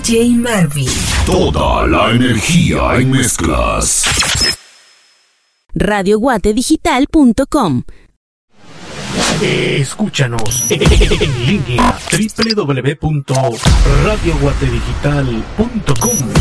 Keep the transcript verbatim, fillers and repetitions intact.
J Marvin. Toda la energía en mezclas. radio guate digital punto com. Escúchanos en línea doble u doble u doble u punto radio guate digital punto com.